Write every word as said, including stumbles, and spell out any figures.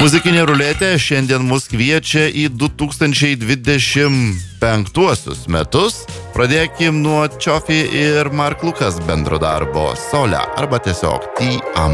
Muzikinė ruletė šiandien mus kviečia į du tūkstančiai dvidešimt penktuosius metus. Pradėkim nuo Čiofi ir Mark Lucas bendro darbo Solia arba tiesiog Ti Amo.